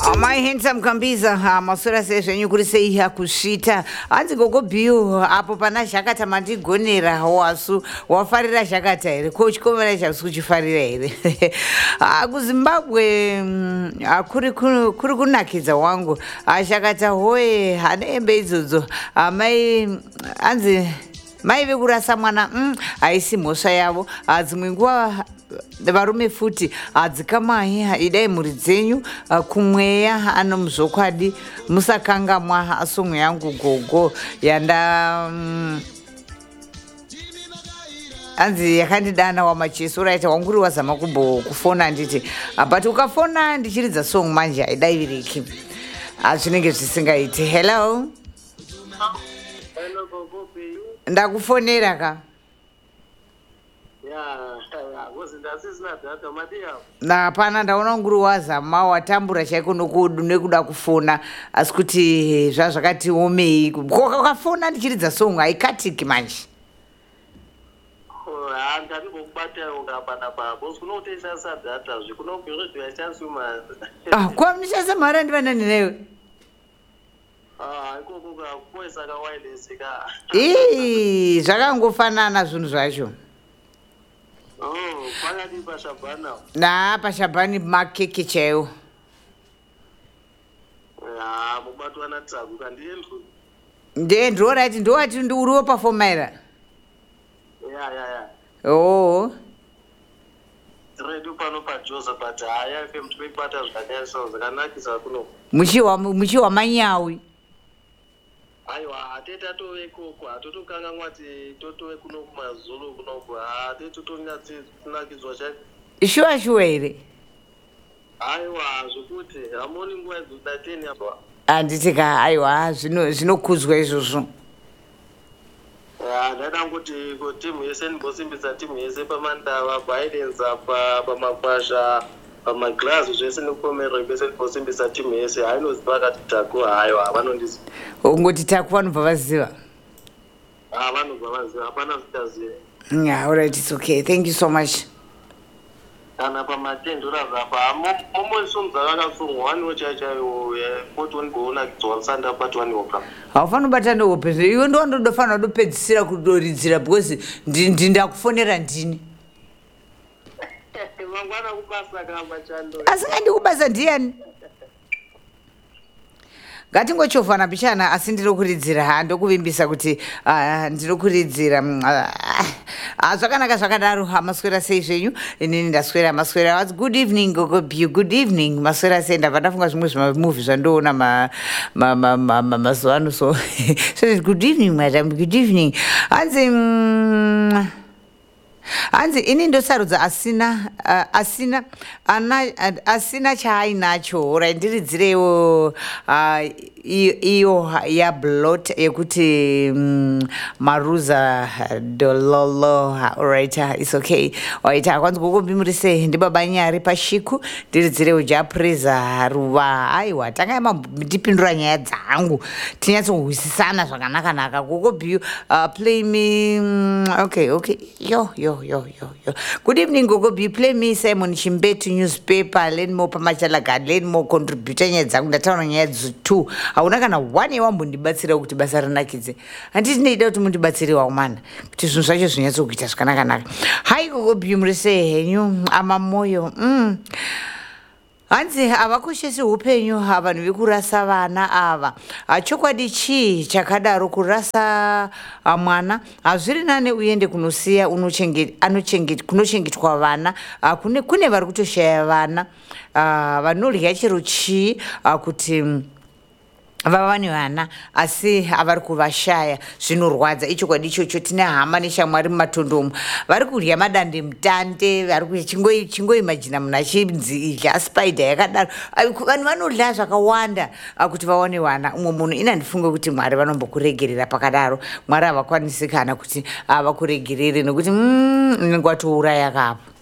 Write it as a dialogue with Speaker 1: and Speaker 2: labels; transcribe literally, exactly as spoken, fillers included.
Speaker 1: My handsome Kambiza, masura sezvenyu kuri sei yakusvita hanzi gogo biu apo pana zvakata mandigonera wasu wafarira zvakata here kochikomera chakusi kuchifarira here kuzimbabwe kuri kuri kunakidza wangu zvakata hoye hane embe idzodzo mai hanzi mai vekurasa mwana haisi mhosva yavo dzimwe nguva varume futi adzikamahi idai mhuri dzenyu kumweya ano muzvokwadi musakangamwa songo yangu gogo yanda hanzi yakandidana wamacheso raita wanguri wazama kumbo kufona nditi but ukafona ndichiridza song manje haidai viriki zvinenge zvisingaiti. Hello, ndakufonera ka hapana ndaona nguri wazama watambura chaiko nekuda kufona asi kuti zvazvakati omei ukafona ndichiridza song haikatiki manje kwa mnishaisa mhara ndivanani newe ii zvakangofanana zvinhu zvacho na pashabhani makeke chaiwo ndendro right ndowati uriwo pafomaira oo muchiwa manyawi
Speaker 2: aiwa atete atove koko atotokanga mwati totove kuno kumazulu kunoku ate totonyatinakidzwa chake
Speaker 1: shuwa shuwa here
Speaker 2: aiwa zvokuti hamoni nguva idzodateni apa
Speaker 1: handitika aiwa zvinokudzwa izvozvo
Speaker 2: ndaida kuti timu yese ndimbosimbisa timu yese pamandava bidens apa pamakwasha pamaglazi zvese nekupomerwa bese ndibosimbisa timu yese hainoziva vakati taku haiwa vanondiziva
Speaker 1: ungoti taku vanobva vaziva
Speaker 2: vanobva vaziva hapana zitaziva.
Speaker 1: Yeah, all right, it's okay. Thank you so much.
Speaker 2: Kana pamatendura zapa momosumza vakasungwa waniwo chaichaiwo kuti undigoona kudzwansanda pati waniwoka
Speaker 1: haufanira kubatana hope iwe ndo ndofanira kudopedzisira kudoridzira because ndakufonera ndini
Speaker 2: mangwana kubasa kamba chando
Speaker 1: asingandi kubasa ndiani ngatingochovhana pichana asi ndinokuridzira handokuvimbisa kuti ndinokuridzira zvakanaka zvakadaro maswera sei zvenyu inini ndaswera maswera wati good evening gogobu good evening maswera sei ndabva ndafunga zvimwe zvimamovhi zvandoona mazuva ano so good evening madam good evening hanzi hanzi ini ndosarudza asina uh, asina ana uh, asina chaainacho raindiridzirewo uh, iyo ya blot yekuti um, maruza dololo right it's okay right akwanzi kukombimurise ndibaba nyari pashiku ndiridzirewo japreza ruva aiwa tanga ndipindura nyaya dzangu tinyatsohwisisana zvakanaka naka gogobu uh, play me um, okay okay yo yo yo yo yo good evening gogobu play me Simon Chimbetu newspaper learn more pamachalagad learn more contributor nyaya dzangu ndataura nyaya two hauna kana one wambondibatsira kuti basa rinakidze handiti ndeida kuti mundibatsirewo mana kuti zvinhu zvacho zvinyatsokuita zvakanaka hai gogobu muri sei henyu amamoyo mm. hanzi havakoshesi upenyu vanhu vekurasa vana ava chokwadi chii chakadaro kurasa mwana hazviri nane uende kunosiya kunochengetwa vana kune, kune vari kutoshaya vana vanodya chero chii kuti vava nevana asi havari kuvashaya zvinorwadza ichokwadi ichocho tine hama neshamwari mumatondomo vari kudya madande mutande vari chingoimajina munhu achinzi idya spider yakadaro vanhu vanodya zvakawanda kuti vaone vana umwe munhu ina ndifunge kuti mwari vanombokuregerera pakadaro mwari havakwanisi kana kuti vakuregerere nekuti mm, ngwatouraya kapo